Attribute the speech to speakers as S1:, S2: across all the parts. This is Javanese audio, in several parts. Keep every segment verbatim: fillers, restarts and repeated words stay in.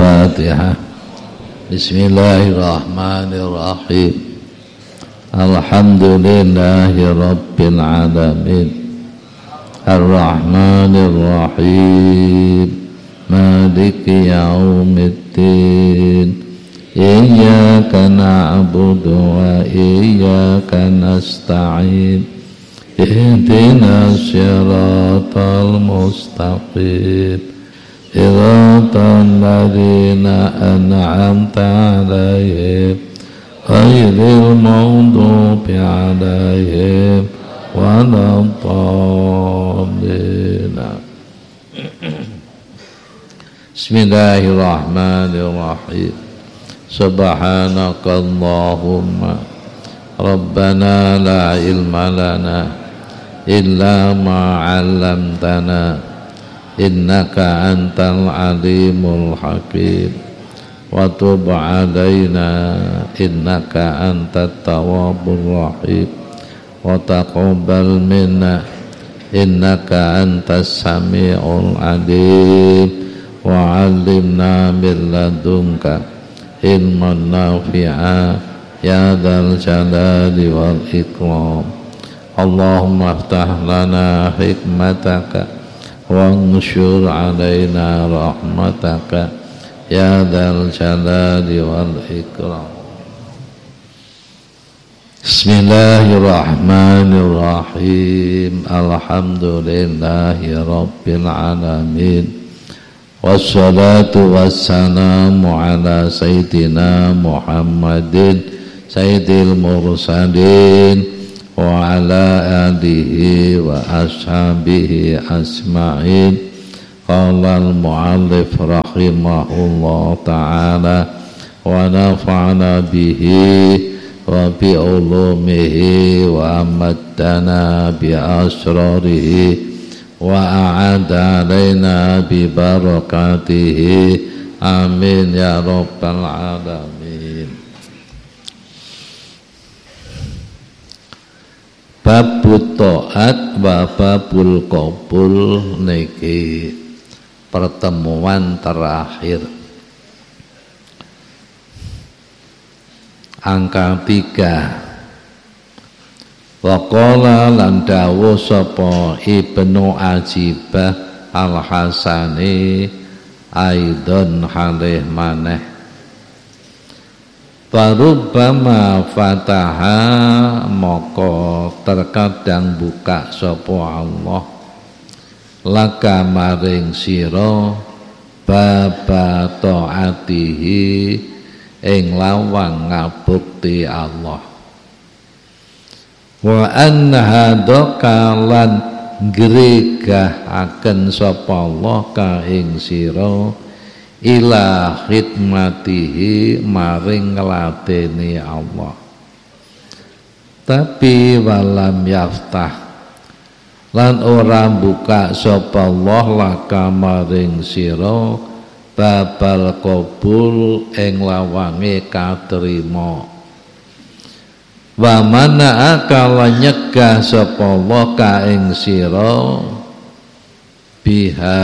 S1: Al-Fatihah. Bismillahirrahmanirrahim. Alhamdulillahi Rabbil Alamin. Ar-Rahmanir-Rahim. Maliki yaumiddin. Iyyaka na'budu wa iyyaka nasta'in. Ihdinas siratal mustaqim. Siratal ladzina an'amta 'alaihim ghairil maghdubi 'alaihim waladdallin. Bismillahirrahmanirrahim. Subhanakallahumma Rabbana la ilma lana illa ma 'allamtana innaka antal alimul hakim wa tub 'alaina innaka antat tawwabur rahim wa taqabbal minna innaka antas samiul alim wa 'allimna min ladunka ilman nafi'a ya dzal jalali wal ikram. Allahumma aftah lana hikmataka wa anshur alaina rahmataka ya dzal jalali wal ikram. Bismillahirrahmanirrahim. Alhamdulillahi rabbil alamin. Wassalatu wassalamu ala sayyidina Muhammadin sayyidil mursalin wa ala alihi wa ashabihi asma'in. Qala al-mu'allif rahimahullah ta'ala wa nafa'ana bihi wa bi ulumihi wa amaddana bi asrarihi wa a'ada alaina bi barakatihi amin ya rabbal alamin. Babut ta'at wa babul qabul niki pertemuan terakhir angka tiga. Waqala lan dawuh sapa Ibnu Ajibah Al-Hasani aidon halih maneh Farubbama fataha moko terkadang buka sapa Allah laka maring sira baba taatihi ing lawang ngabukti Allah wa anhadaka lan gregah akan sapa Allah ka ing sira ila khidmatihi maring ngladeni Allah. Tapi walam yaftah lan ora buka sapa Allah laka maring sira babal qabul ing lawange katrima. Wa mana akala nyegah sapa Allah ka ing sira biha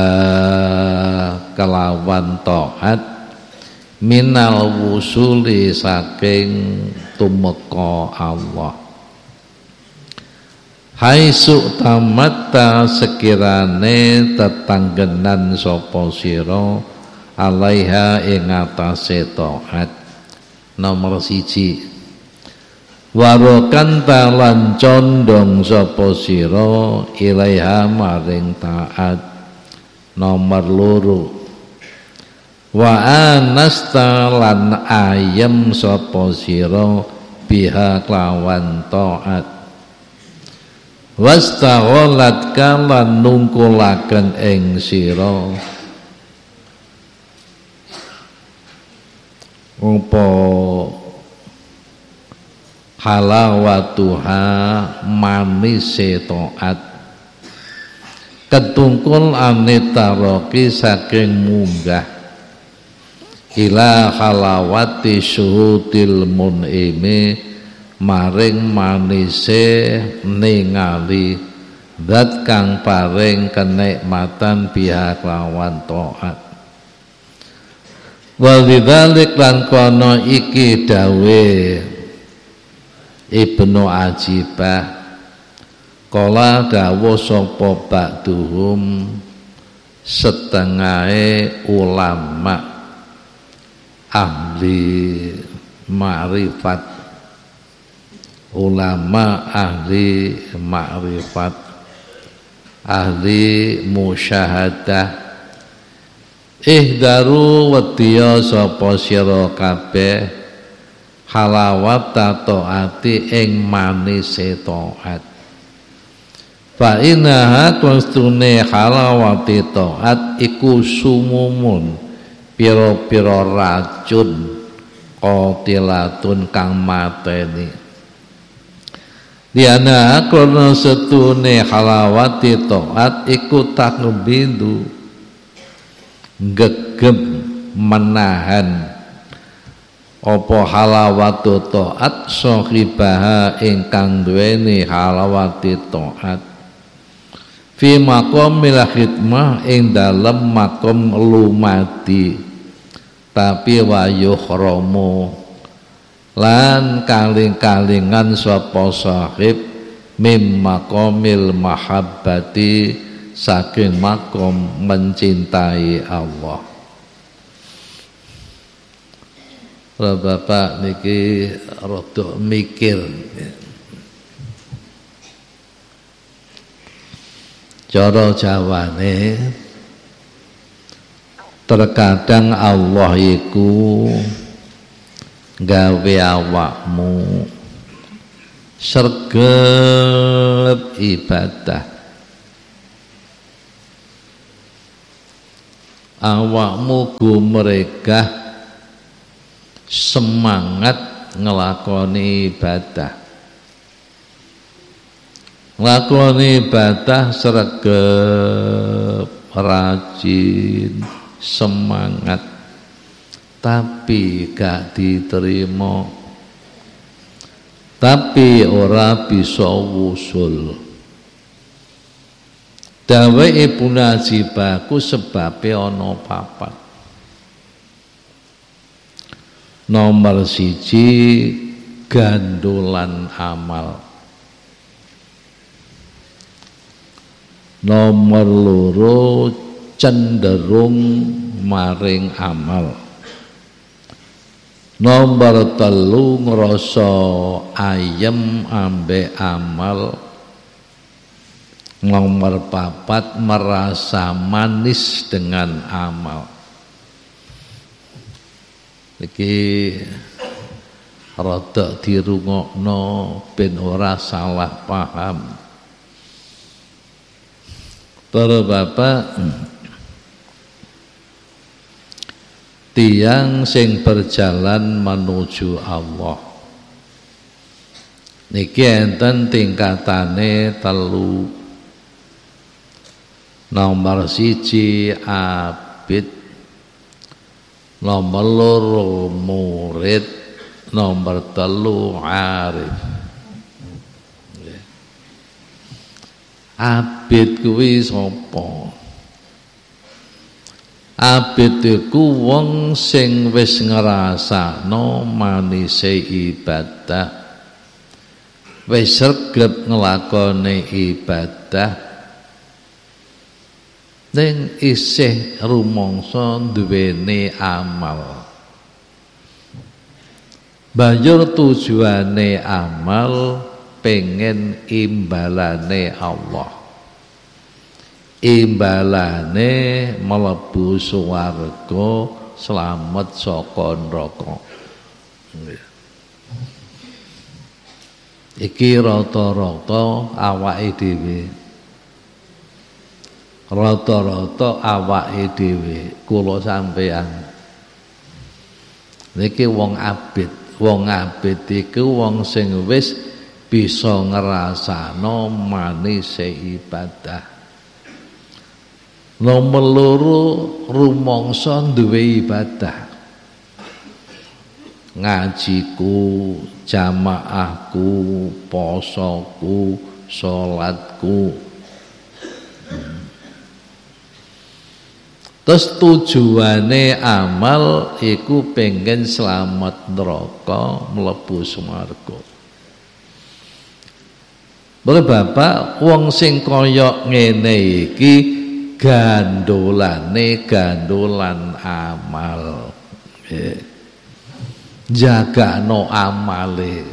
S1: kelawan taat minal wusuli saking tumeka Allah. Haisu tamatta sekirane tetanggenan sapa sira alaiha ing atase taat. Nomor siji warokan talan condong sapa sira ilaiha maring taat. Nomor loro wa anasta lan ayem sapa sira biha kelawan taat. Wastaghalat kalan nungkulaken ing sira apa halawatuha manise taat ketungkul anitaroki saking munggah ila halawati syuhudil mun'imi maring manise ningali zat kang paring kenikmatan pihak lawan taat. Walidzalik lan kono iki dawe Ibnu Ajibah kala dawuh sapa ba'duhum setengahe ulama ahli ma'rifat ulama ahli ma'rifat ahli musyahadah ihdaru wadiya sapa sira kabeh halawat taati ing manise taat fa innaha kunstune halawati taat iku sumumun pira-pira racun qatilatun kang mateni diana krana setune halawati taat iku takbidu gegem menahan apa halawatu taat sahibaha ingkang duweni halawati taat fi maqamil khidmah ing dalem makom lumati tapi wayuh romo lan kaling-kalingan sapa sahib mim maqamil mahabbati saking makom mencintai Allah. Bapak niki rada mikir. Cara Jawane terkadang Allah iku gawe awakmu sregep ibadah. Awakmu gumregah semangat ngelakoni ibadah ngelakoni ibadah sregep rajin semangat tapi gak diterima tapi ora bisa wusul. Dawe Ibnu Ajibah ku sebabe ana papat. Nomor siji gandolan amal. Nomor loro cenderung maring amal. Nomor telu ngrasa ayem ambek amal. Nomor papat merasa manis dengan amal. Iki rada dirungokno ben ora salah paham. Para bapak tiang sing berjalan menuju Allah niki enten tingkatane telu. Nomor siji abid, nomor loro murid, nomor telu arif. Abid kuwi sapa? Abid iku wong sing wis ngrasakno manise ibadah, wis sregep nglakoni ibadah. Ning isih rumangsa duweni amal. Banjur tujuane amal pengen imbalane Allah. Imbalane mlebu swarga slamet saka neraka. Iki rata-rata awake dhewe. Rata-rata awake dhewe kula sampeyan niki wong abid. Wong abid iku wong sing wis bisa ngrasakno manise ibadah. Nomor loro rumangsa duwe ibadah. Ngajiku, jamaahku, posoku, salatku. Terus tujuane amal iku pengen selamat neraka mlebu swarga. Boleh Bapak, wong sing kaya ngene iki gandolane gandolan amal. Eh, jagano amale.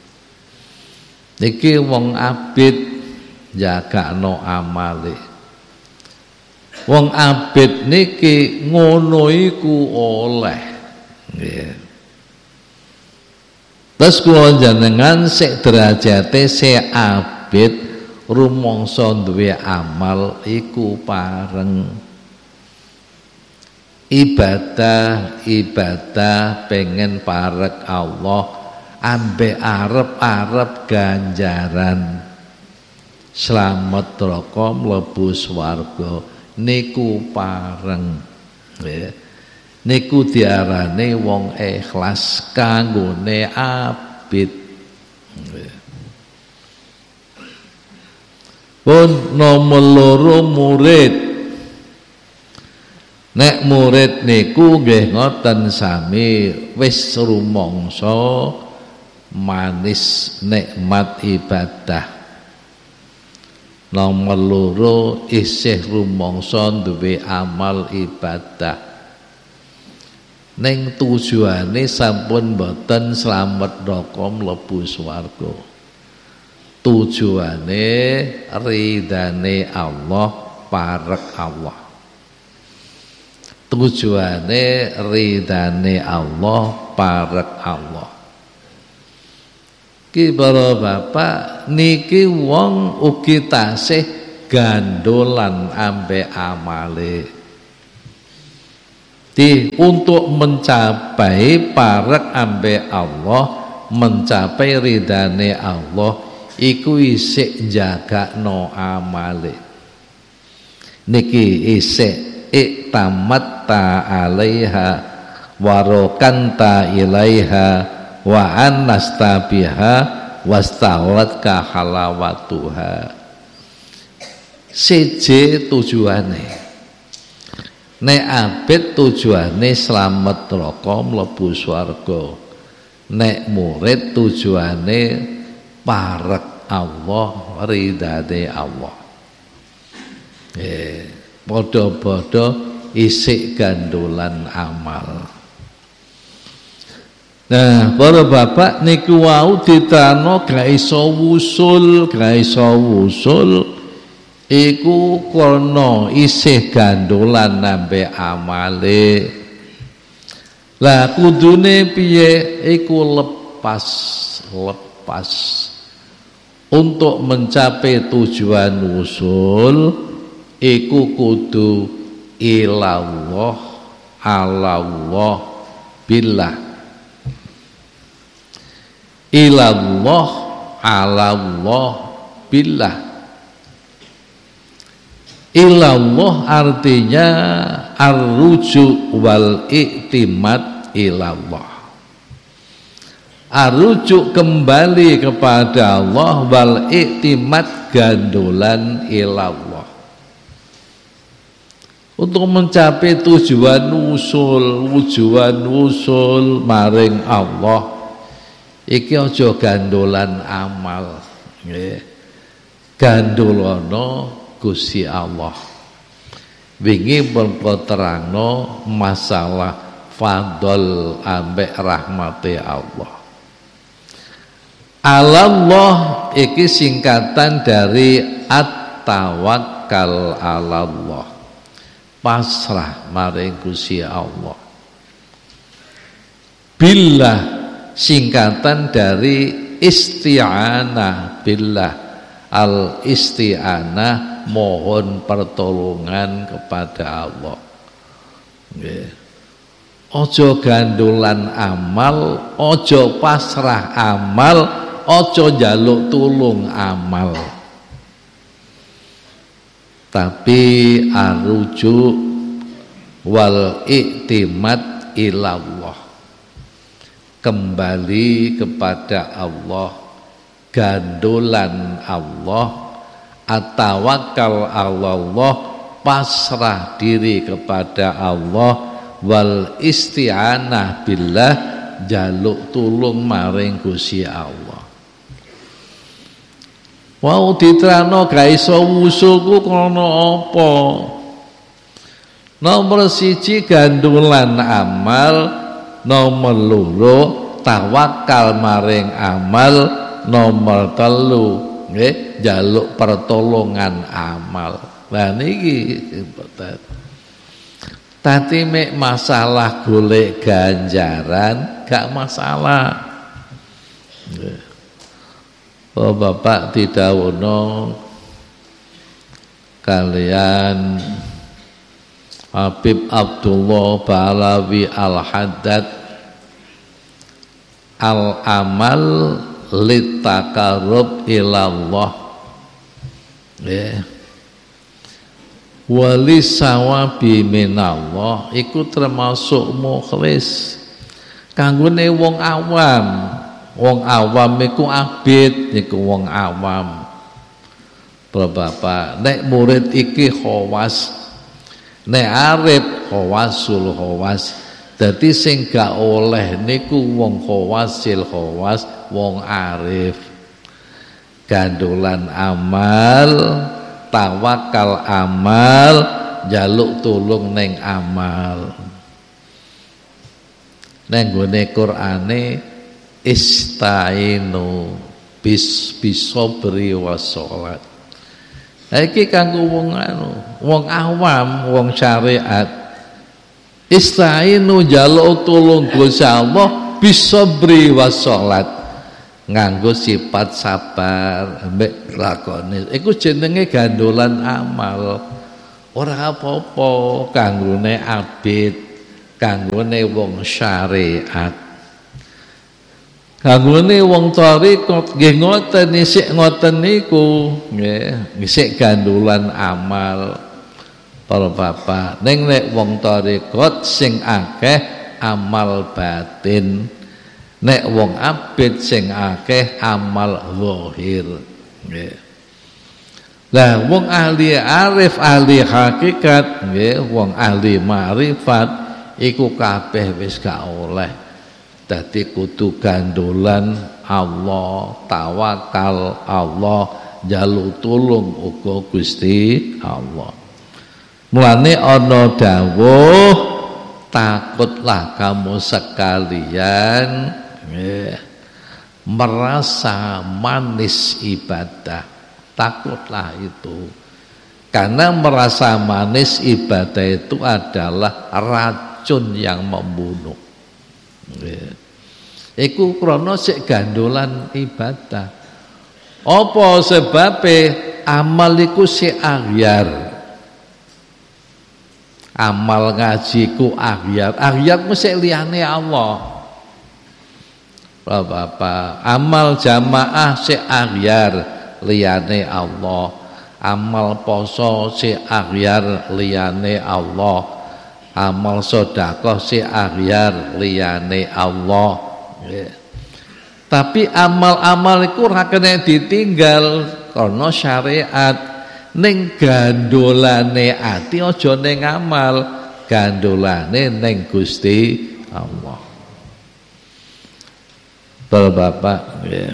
S1: Iki wong abid jagano amale. Wong abid niki ngono iku oleh. Nggih. Terus kula jenengan sik derajate sik abid rumangsa duwe amal iku pareng ibadah ibadah pengen parek Allah ambek arep-arep ganjaran slamet neraka mlebu swarga niku pareng nggih. Niku diarani wong ikhlas kanggone abid nggih. Pun nomor loro murid. Nek murid niku nggih ngoten sami wis rumangsa manis nikmat ibadah. Nomor loro isih rumangsa duwe amal ibadah. Ning tujuane sampun boten slamet neraka mlebu swarga. Tujuane ridane Allah, parek Allah. Tujuane ridane Allah, parek Allah. Ki para bapak niki wong ugi tasih gandolan ambek amale. Di untuk mencapai parek ambek Allah, mencapai ridane Allah iku isik jagakno amale. Niki isik iktamatta alaiha warokanta ilaiha wa annastabiha wastawlatka halawatuha. Siji tujuane nek abid tujuane slamet neraka mlebu swarga. Nek murid tujuane parek Allah, ridane Allah. Eh, padha-padha isik gandolan amal. Nah, para bapak niku wau ditano gak iso wusul, gak iso wusul iku kono isih gandolan nambe amale. Lah kudune piye? Iku lepas, lepas. Untuk mencapai tujuan wusul iku kudu ilallah, alallah, billah. Ilallah, alallah, billah. Ilallah artinya ar-ruju wal i'timad ilallah. Arujuk kembali kepada Allah wal i'timad gandolan ilallah. Untuk mencapai tujuan usul, tujuan usul maring Allah iki aja gandolan amal nggih. Gandolana Gusti Allah. Wingi pun terangno masalah fadl ambek rahmati Allah. Allah iki singkatan dari at-tawakkal alallah. Pasrah maring Gusti Allah. Billah singkatan dari isti'anah billah. Al isti'anah mohon pertolongan kepada Allah. Nggih. Ojo gandolan amal, ojo pasrah amal, ojo njaluk tulung amal. Tapi arujuk wal i'timad ilallah. Kembali kepada Allah, gandolan Allah, atawakkal Allah, pasrah diri kepada Allah wal isti'anah billah jaluk tulung maring Gusti Allah. Wau diterano gak iso wusulku krana apa? Nomor siji gandulan amal, nomor loro tawakal maring amal, nomor telu nggih njaluk pertolongan amal. Lah niki tadi mek masalah golek ganjaran gak masalah. Oh Bapak didhawuhna kalian Habib Abdullah Balawi Al-Haddad al-amal litakarub ilallah ya wali sawabi minallah iku termasuk mukhlis kanggone wong awam. Wong awam iku abid iku wong awam. Bapak nek murid iki khawas, nek arif khawasul khawas. Dadi sing gak oleh niku wong khawasil khawas, wong arif. Gandolan amal, tawakal amal, jaluk tulung ning amal. Neng gone Qur'ane istainu bis bisobri wassalat. Iki kanggo wong anu, wong awam, wong syariat. Istainu jaluk tulung Gusti Allah bisobri wassalat. Nganggo sifat sabar mbek lakone. Iku jenenge gandolan amal. Ora apa-apa kanggone abid, kanggone wong syariat. Kanggone wong tarekat nggih ngoten isih ngoten niku nggih isih gandulan amal para bapak ning nek wong tarekat sing akeh amal batin nek wong abid sing akeh amal zahir nggih. Lah wong ahli arif ahli hakikat nggih wong ahli ma'rifat iku kabeh wis gak oleh. Dadi kudu gandolan Allah, tawakal Allah, jaluk tulung uga Gusti Allah. Mulane ana dawuh takutlah kamu sekalian eh, merasa manis ibadah. Takutlah itu. Karena merasa manis ibadah itu adalah racun yang membunuh. Iku krana sik gandolan ibadah. Apa sebabe amal iku sik aghyar. Amal ngaji ku aghyar. Aghyar mesti liyane Allah. Bapak, amal jamaah sik aghyar liyane Allah. Amal poso sik aghyar liyane Allah. Amal sedekah si aghyar liyane Allah. Yeah. Tapi amal-amal iku ora kena ditinggal karena syariat. Ning gandolane ati aja ning amal, gandolane ning Gusti Allah. Bapak ya.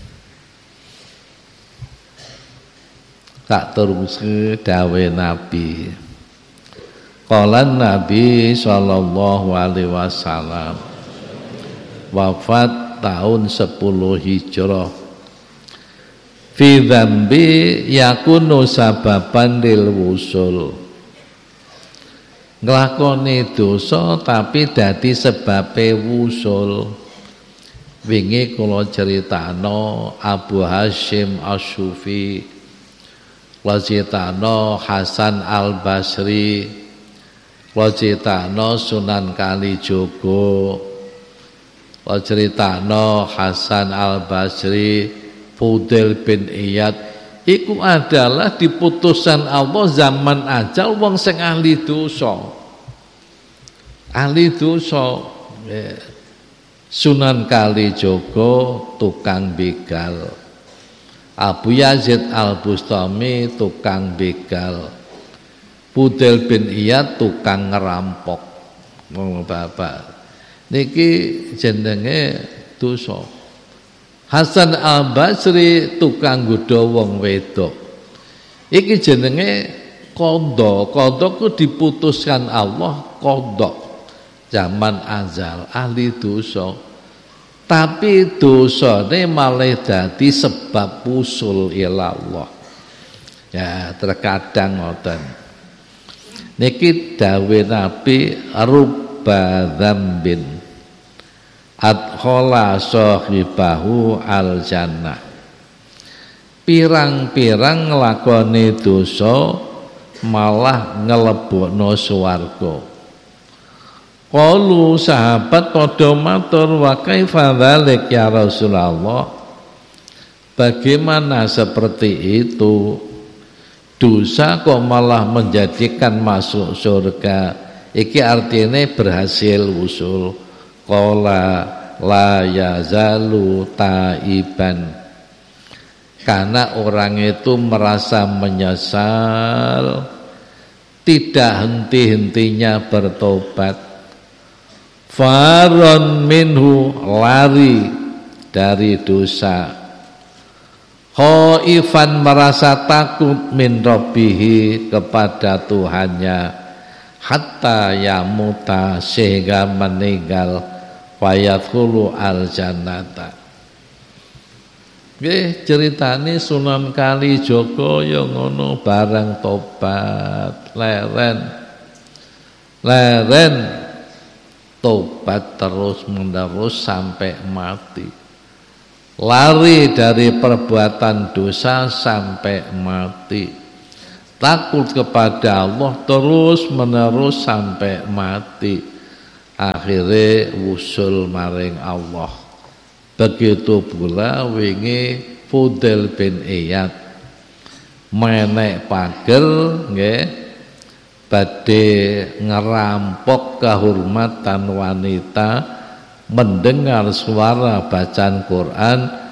S1: Tak teruske dawe Nabi. Qala Nabi sallallahu alaihi wasallam wafat tahun sepuluh Hijrah. Fi dzambi yakunu sababan lil wusul. Nglakoni dosa tapi dadi sebabe wusul. Wingi kula critakno Abu Hasyim Asy-Syufi, Lazitano Hasan Al-Basri, Lazitano Sunan Kalijogo, Lazitano Hasan Al-Basri, Fudail bin Iyad. Iku adalah diputusan Allah zaman ajal wong sing ahli dosa. Ahli dosa. Sunan Kalijogo tukang begal. Abu Yazid Al-Bustami tukang begal. Fudail bin Iyad tukang ngerampok. Wong bapak niki jenenge dosa. Hasan Al-Basri tukang nggodha wong wedok. Iki jenenge qadha. Qadha ku diputuskan Allah qadha. Zaman azal ahli dosa. Tapi dosane malah dadi sebab usul ila Allah. Ya, terkadang ngoten. Niki dawuh Nabi rubba dzambin adkhala sahibahu al jannah. Pirang-pirang nglakoni dosa malah ngelebokno swarga. Qalu sahabat padha matur wa kaifa dzalik ya Rasulullah. Bagaimana seperti itu? Dosa kok malah menjadikan masuk surga. Iki artinya berhasil usul. Qala la yazalu taiban. Karena orang itu merasa menyesal, tidak henti-hentinya bertobat. Faron minhu, lari dari dosa. Khaifan, merasa takut, min rabbihi, kepada Tuhannya, hatta yamuta, sehingga meninggal, fayadkhulu al jannata. Nggih, ceritane Sunan Kalijaga ya ngono, bareng tobat leren leren tobat terus menerus sampai mati. Lari dari perbuatan dosa sampai mati. Takut kepada Allah terus menerus sampai mati. Akhirnya wusul maring Allah. Begitu pula wingi Fudail bin Iyad menek pagel nggih badhe ngerampok kehormatan wanita, mendengar suara bacaan Quran,